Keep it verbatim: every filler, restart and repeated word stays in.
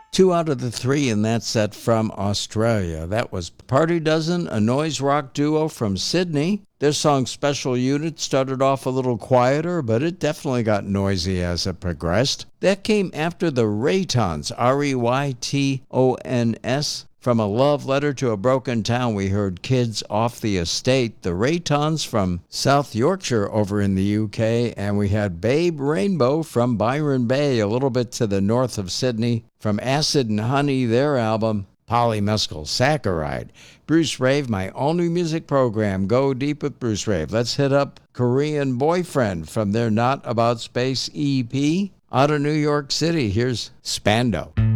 Two out of the three in that set from Australia. That was Party Dozen, a noise rock duo from Sydney. Their song Special Unit started off a little quieter, but it definitely got noisy as it progressed. That came after the Reytons, R E Y T O N S. From A Love Letter to a Broken Town, we heard Kids Off the Estate, the Reytons from South Yorkshire over in the U K, and we had Babe Rainbow from Byron Bay, a little bit to the north of Sydney, from Acid and Honey, their album Polymescal Saccharide. Bruce Rave, my all-new music program, Go Deep with Bruce Rave. Let's hit up Korean Boyfriend from their Not About Space E P out of New York City. Here's Spando.